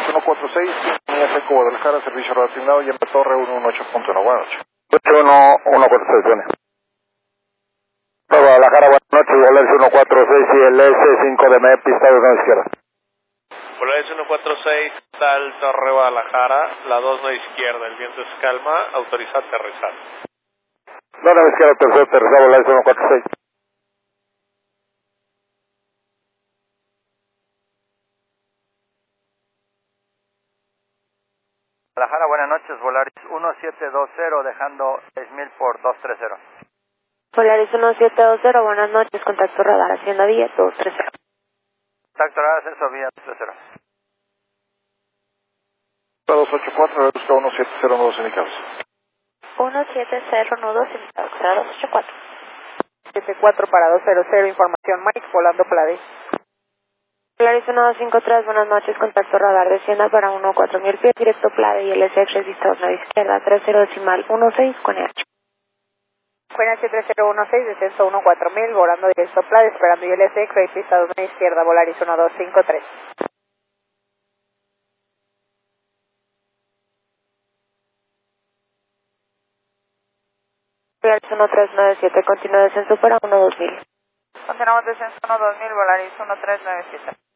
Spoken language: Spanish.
146, línea Seco Guadalajara, servicio asignado, y en Torre 118.1. Buenas noches. 146, bueno. Guadalajara, buenas noches, Volaris 146 y el S5 de pista de izquierda. Volaris 146, tal Torre Guadalajara, la 2 no izquierda, el viento es calma, autoriza aterrizar. No, no izquierda, tercero, aterrizado, Volaris 146. Guadalajara, buenas noches, Volaris 1720, dejando 6000 por 230. Volaris 1720, buenas noches, contacto radar, hacienda vía 230. Contacto radar, ascenso vía 230. 284, busca 170 nudos indicados. 170 nudos indicados, 284. 74 para 200, información Mike, volando Plade. Volaris 1253, buenas noches, contacto radar, descienda para 14000 pies, directo Plade y LSX registrado a la izquierda, 30.16 con EH. QNH 3016, descenso 14000, volando directo Plade, esperando ILSX, pista 2 izquierda, Volaris 1253. Volaris 1397, continúa descenso para 12000. Continuamos descenso 12000, Volaris 1397.